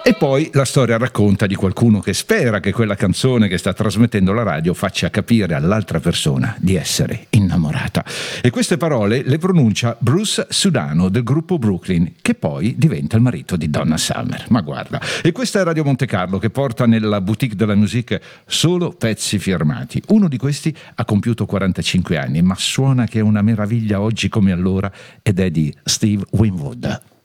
E poi la storia racconta di qualcuno che spera che quella canzone che sta trasmettendo la radio faccia capire all'altra persona di essere innamorata. E queste parole le pronuncia Bruce Sudano del gruppo Brooklyn, che poi diventa il marito di Donna Summer. Ma guarda, e questa è Radio Monte Carlo, che porta nella boutique della musique solo pezzi firmati. Uno di questi ha compiuto 45 anni, ma suona che è una meraviglia oggi come allora, ed è di Steve Winwood.